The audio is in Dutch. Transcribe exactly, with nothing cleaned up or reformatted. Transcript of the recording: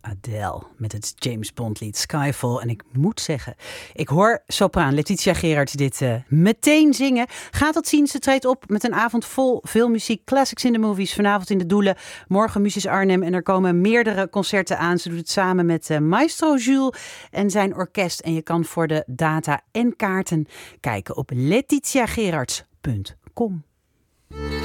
Adele met het James Bond lied Skyfall. En ik moet zeggen, ik hoor sopraan Letitia Gerards dit uh, meteen zingen. Gaat dat zien? Ze treedt op met een avond vol veel muziek. Classics in the Movies, vanavond in de Doelen. Morgen Muzisch Arnhem en er komen meerdere concerten aan. Ze doet het samen met uh, Maestro Jules en zijn orkest. En je kan voor de data en kaarten kijken op letitia gerards punt com.